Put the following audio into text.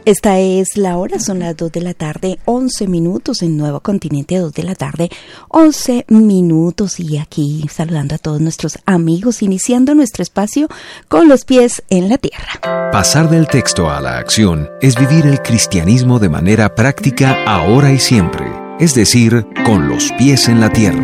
Esta es la hora, son las 2 de la tarde, 11 minutos en Nuevo Continente, 2 de la tarde, 11 minutos y aquí saludando a todos nuestros amigos, iniciando nuestro espacio con los pies en la tierra. Pasar del texto a la acción es vivir el cristianismo de manera práctica ahora y siempre, es decir, con los pies en la tierra.